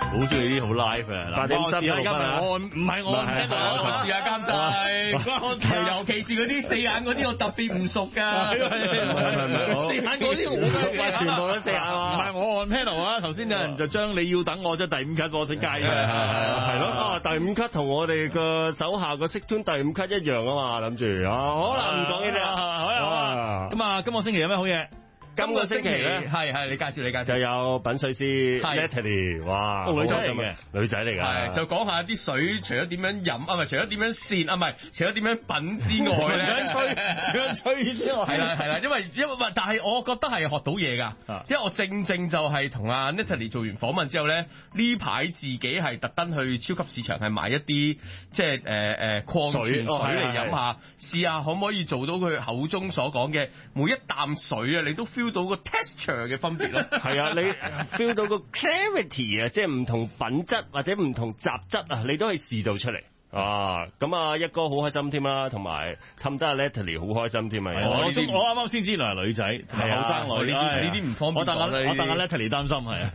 好中意啲好 live 啊！ 8點36分啊！ 我唔係我聽到，我試下監製，尤其是嗰啲四眼嗰啲，我特別唔熟㗎。四眼嗰啲我全部都四眼啊！ 唔係我按 panel 啊！頭先有人就將你要等我即係第5級攞出街嘅， 係咯，第5級同我哋個手下個 Sixtune 第5級一樣啊嘛，諗住好啦，唔講呢啲啦， 好啦，咁啊，今個星期有咩好嘢？ 今個星期咧， 係你介紹就有品水師 Natalie， 哇， 女仔嚟嘅， 女仔嚟㗎， 就講下啲水除咗點樣飲啊，唔係除咗點樣扇啊，唔係除咗點樣品之外咧， 點樣吹之外， 係啦，因為但係我覺得係學到嘢㗎，因為我正就係同阿 Natalie 做完訪問之後咧，呢排自己係特登去超級市場係買一啲即係礦泉水嚟飲下，試下可唔可以做到佢口中所講嘅每一啖水啊，你都 feel到個 texture 嘅分別咯。 係啊，你 feel 到個 clarity 啊，即係唔同品質或者唔同雜質啊，你都可以試到出嚟。咁啊，一哥好開心添啦，同埋氹得阿 Natalie 好開心添啊！ 我啱啱先知原來係女仔，後生女呢啲唔方便。我等阿 Natalie 擔心係啊。